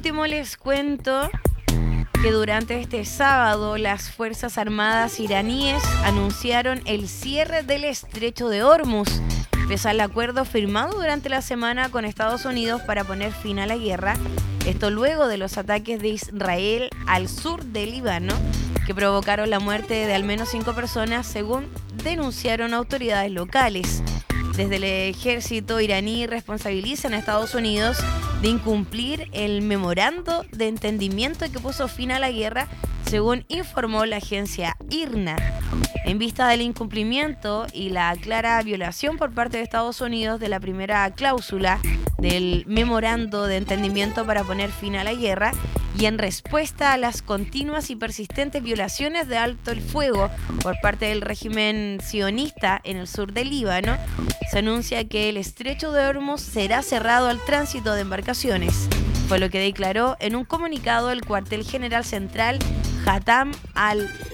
último les cuento que durante este sábado las Fuerzas Armadas iraníes anunciaron el cierre del Estrecho de Hormuz, pese al acuerdo firmado durante la semana con Estados Unidos para poner fin a la guerra. Esto luego de los ataques de Israel al sur del Líbano, que provocaron la muerte de al menos 5 personas, según denunciaron autoridades locales. Desde el ejército iraní responsabilizan a Estados Unidos de incumplir el memorando de entendimiento que puso fin a la guerra, según informó la agencia IRNA. En vista del incumplimiento y la clara violación por parte de Estados Unidos de la primera cláusula del memorando de entendimiento para poner fin a la guerra, y en respuesta a las continuas y persistentes violaciones de alto el fuego por parte del régimen sionista en el sur del Líbano, se anuncia que el Estrecho de Hormuz será cerrado al tránsito de embarcaciones. Fue lo que declaró en un comunicado el cuartel general central Hatam al